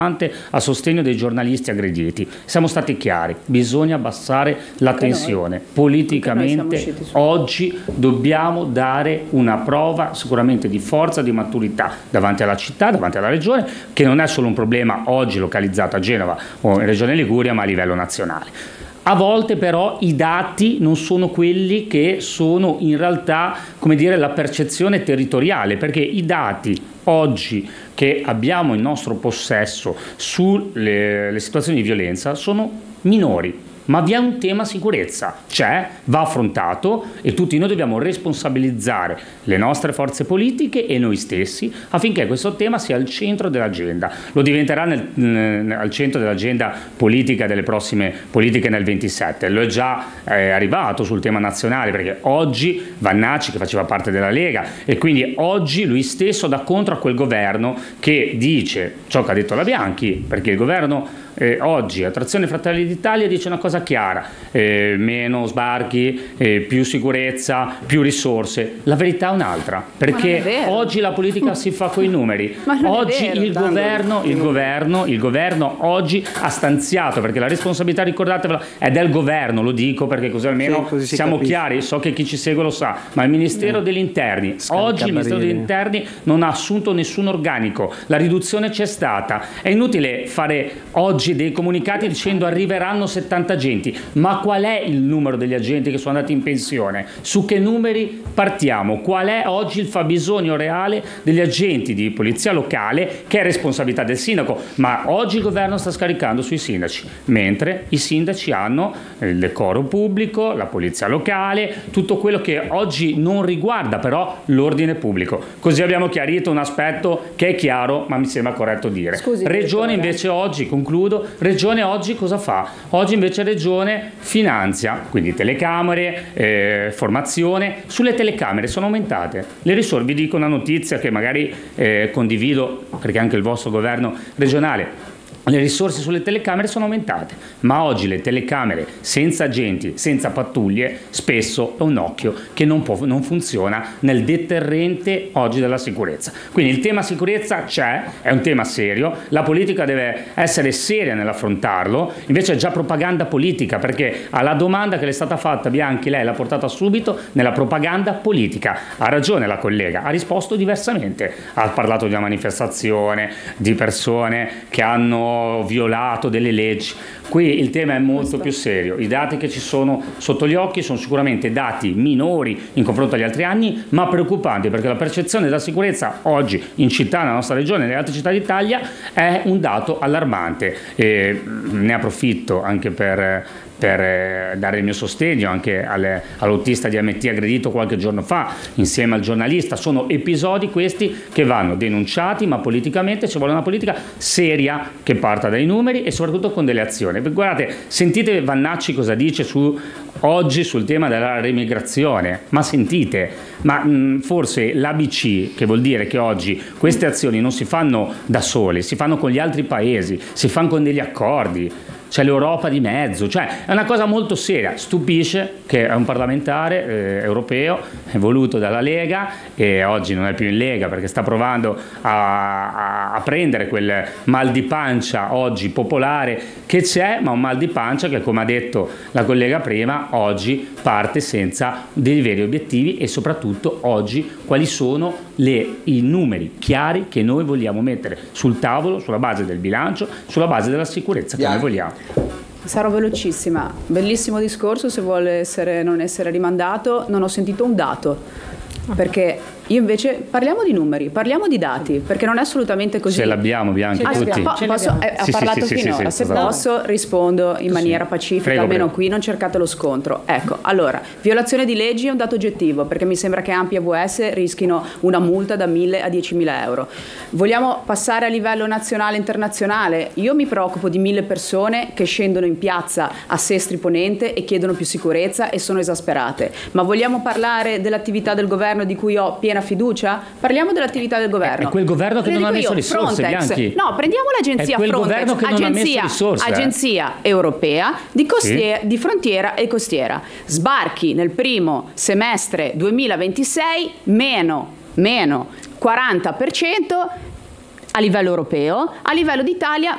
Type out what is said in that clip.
a sostegno dei giornalisti aggrediti. Siamo stati chiari, bisogna abbassare la tensione. Politicamente oggi dobbiamo dare una prova sicuramente di forza, di maturità davanti alla città, davanti alla regione, che non è solo un problema oggi localizzato a Genova o in Regione Liguria, ma a livello nazionale. A volte però i dati non sono quelli che sono in realtà, come dire, la percezione territoriale, perché i dati oggi che abbiamo in nostro possesso sulle situazioni di violenza sono minori. Ma vi è un tema sicurezza, va affrontato e tutti noi dobbiamo responsabilizzare le nostre forze politiche e noi stessi affinché questo tema sia al centro dell'agenda. Lo diventerà al centro dell'agenda politica delle prossime politiche nel 27. Lo è già arrivato sul tema nazionale, perché oggi Vannacci, che faceva parte della Lega, e quindi oggi lui stesso dà contro a quel governo che dice ciò che ha detto la Bianchi, perché il governo oggi Attrazione Fratelli d'Italia dice una cosa chiara: meno sbarchi, più sicurezza, più risorse. La verità è un'altra, perché oggi la politica si fa coi numeri. Oggi il governo oggi ha stanziato, perché la responsabilità, ricordatevelo, è del governo, lo dico perché così almeno siamo chiari, so che chi ci segue lo sa, ma il Ministero degli Interni, oggi il Ministero degli Interni non ha assunto nessun organico, la riduzione c'è stata. È inutile fare oggi dei comunicati dicendo arriveranno 70 agenti, ma qual è il numero degli agenti che sono andati in pensione? Su che numeri partiamo? Qual è oggi il fabbisogno reale degli agenti di polizia locale, che è responsabilità del sindaco? Ma oggi il governo sta scaricando sui sindaci, mentre i sindaci hanno il decoro pubblico, la polizia locale, tutto quello che oggi non riguarda però l'ordine pubblico. Così abbiamo chiarito un aspetto che è chiaro, ma mi sembra corretto dire. Scusi, Regione invece oggi, concludo, Regione oggi cosa fa? Oggi invece Regione finanzia, quindi telecamere, formazione. Sulle telecamere sono aumentate le risorse. Vi dico una notizia che magari condivido, perché anche il vostro governo regionale. Le risorse sulle telecamere sono aumentate, ma oggi le telecamere senza agenti, senza pattuglie, spesso è un occhio che non funziona nel deterrente oggi della sicurezza. Quindi il tema sicurezza c'è, è un tema serio, la politica deve essere seria nell'affrontarlo, invece è già propaganda politica, perché alla domanda che le è stata fatta Bianchi lei l'ha portata subito nella propaganda politica. Ha ragione la collega, ha risposto diversamente, ha parlato di una manifestazione, di persone che hanno violato delle leggi. Qui il tema è molto più serio. I dati che ci sono sotto gli occhi sono sicuramente dati minori in confronto agli altri anni, ma preoccupanti, perché la percezione della sicurezza oggi in città, nella nostra regione e nelle altre città d'Italia è un dato allarmante. E ne approfitto anche per dare il mio sostegno anche all'autista di AMT aggredito qualche giorno fa insieme al giornalista. Sono episodi questi che vanno denunciati, ma politicamente ci vuole una politica seria che parta dai numeri e soprattutto con delle azioni. Guardate, sentite Vannacci cosa dice oggi sul tema della remigrazione, ma sentite, forse l'ABC, che vuol dire che oggi queste azioni non si fanno da sole, si fanno con gli altri paesi, si fanno con degli accordi. C'è l'Europa di mezzo, cioè è una cosa molto seria. Stupisce che è un parlamentare europeo voluto dalla Lega, e oggi non è più in Lega perché sta provando a prendere quel mal di pancia oggi popolare che c'è, ma un mal di pancia che, come ha detto la collega prima, oggi parte senza dei veri obiettivi, e soprattutto oggi quali sono i numeri chiari che noi vogliamo mettere sul tavolo, sulla base del bilancio, sulla base della sicurezza che noi vogliamo. Sarò velocissima. Bellissimo discorso, se vuole non essere rimandato. Non ho sentito un dato, perché io invece parliamo di numeri, parliamo di dati, perché non è assolutamente così. Ce l'abbiamo, Bianchi, tutti. Ha parlato finora, se posso rispondo in maniera pacifica. Prego, almeno qui non cercate lo scontro. Ecco, allora, violazione di leggi è un dato oggettivo, perché mi sembra che Ampi e AWS rischino una multa da 1.000 a 10.000 euro. Vogliamo passare a livello nazionale e internazionale? Io mi preoccupo di 1.000 persone che scendono in piazza a Sestri Ponente e chiedono più sicurezza e sono esasperate. Ma vogliamo parlare dell'attività del governo di cui ho piena fiducia? Parliamo dell'attività del governo. È quel governo che non ha messo risorse, Bianchi. No, prendiamo l'agenzia Frontex, agenzia europea di frontiera e costiera. Sbarchi nel primo semestre 2026 meno 40% a livello europeo, a livello d'Italia